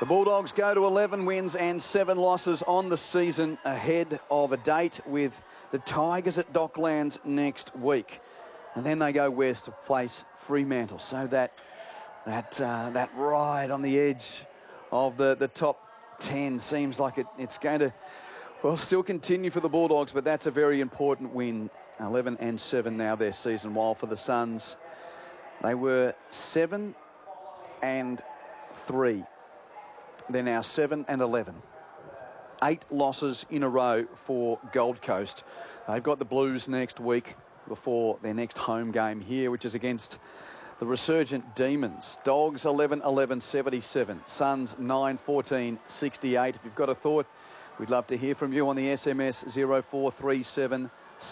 The Bulldogs go to 11 wins and 7 losses on the season, ahead of a date with the Tigers at Docklands next week. And then they go west to face Fremantle. So that ride on the edge of the top 10 seems like it's going to, well, still continue for the Bulldogs, but that's a very important win. 11 and 7 now their season, while for the Suns, they were 7 and 3. They're now 7 and 11. 8 losses in a row for Gold Coast. They've got the Blues next week before their next home game here, which is against the resurgent Demons. Dogs 11-11-77. Suns 9-14-68. If you've got a thought, we'd love to hear from you on the SMS 0437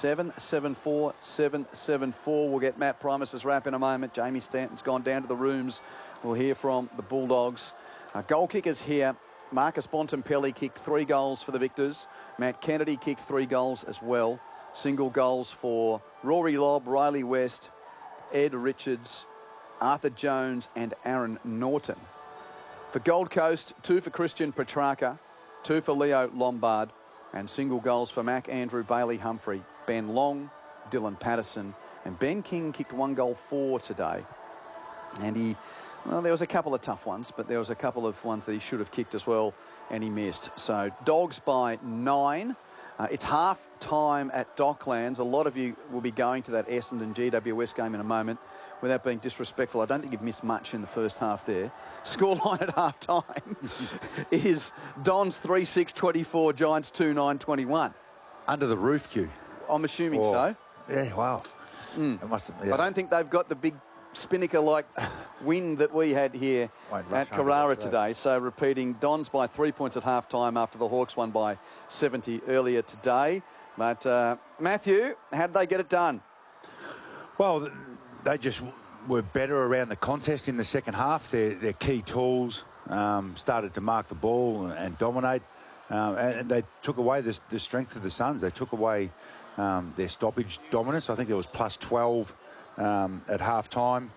774 774. We'll get Matt Primus' wrap in a moment. Jamie Stanton's gone down to the rooms. We'll hear from the Bulldogs. Goal kickers here. Marcus Bontempelli kicked 3 goals for the Victors. Matt Kennedy kicked 3 goals as well. Single goals for Rory Lobb, Riley West, Ed Richards, Arthur Jones and Aaron Norton. For Gold Coast, 2 for Christian Petrarca, 2 for Leo Lombard, and single goals for Mac Andrew, Bailey Humphrey, Ben Long, Dylan Patterson, and Ben King kicked 1 goal for today. And there was a couple of tough ones, but there was a couple of ones that he should have kicked as well, and he missed. So Dogs by 9. It's half time at Docklands. A lot of you will be going to that Essendon GWS game in a moment. Without being disrespectful, I don't think you've missed much in the first half there. Scoreline at half time is Dons 3-6-24, Giants 2-9-21. Under the roof, Q. I'm assuming so. Yeah, wow. It must have, yeah. I don't think they've got the big Spinnaker-like win that we had here at Carrara today. So repeating, Dons by 3 points at half-time after the Hawks won by 70 earlier today. But Matthew, how did they get it done? Well, they just were better around the contest in the second half. Their key tools started to mark the ball and dominate. And they took away the strength of the Suns. They took away their stoppage dominance. I think it was plus 12 at half-time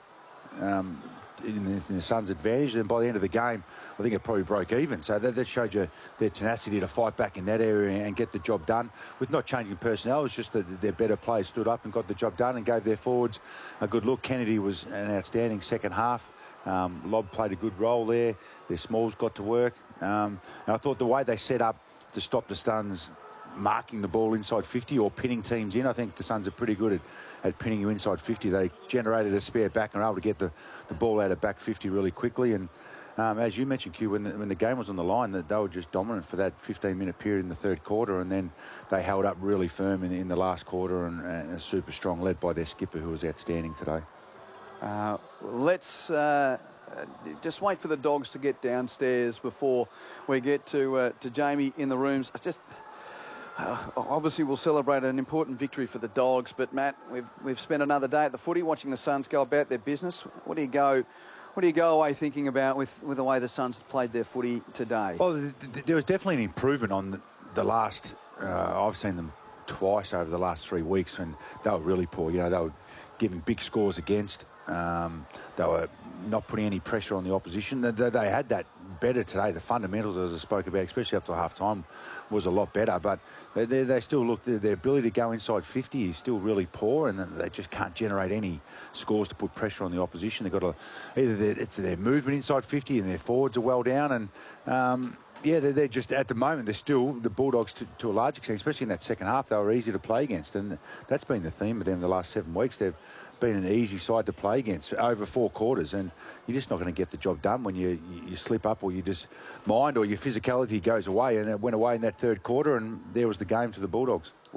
in the Suns' advantage. And by the end of the game, I think it probably broke even. So that showed you their tenacity to fight back in that area and get the job done with not changing personnel. It's just that their better players stood up and got the job done and gave their forwards a good look. Kennedy was an outstanding second half. Lobb played a good role there. Their smalls got to work. And I thought the way they set up to stop the Suns marking the ball inside 50 or pinning teams in, I think the Suns are pretty good at pinning you inside 50. They generated a spare back and were able to get the ball out of back 50 really quickly. And as you mentioned, Q, when the game was on the line, that they were just dominant for that 15-minute period in the third quarter, and then they held up really firm in the last quarter and super strong, led by their skipper, who was outstanding today. Let's just wait for the Dogs to get downstairs before we get to Jamie in the rooms. Obviously, we'll celebrate an important victory for the Dogs, but Matt, we've spent another day at the footy watching the Suns go about their business. What do you go away thinking about with the way the Suns played their footy today? Well, there was definitely an improvement on the last. I've seen them twice over the last 3 weeks, and they were really poor. You know, they were giving big scores against. They were not putting any pressure on the opposition. They had that better today. The fundamentals, as I spoke about, especially up to half-time, was a lot better. But they still look, their ability to go inside 50 is still really poor, and they just can't generate any scores to put pressure on the opposition. They've got it's their movement inside 50 and their forwards are well down. And they're just, at the moment, they're still the Bulldogs to a large extent, especially in that second half. They were easy to play against, and that's been the theme of them the last 7 weeks. They've been an easy side to play against over 4 quarters, and you're just not going to get the job done when you slip up, or you just mind, or your physicality goes away. And it went away in that third quarter, and there was the game to the Bulldogs.